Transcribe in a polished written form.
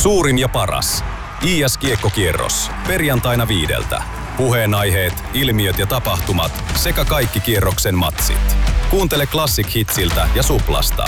Suurin ja paras. IS-kiekkokierros. Perjantaina 5. Puheenaiheet, ilmiöt ja tapahtumat sekä kaikki kierroksen matsit. Kuuntele Classic Hitsiltä ja Suplasta.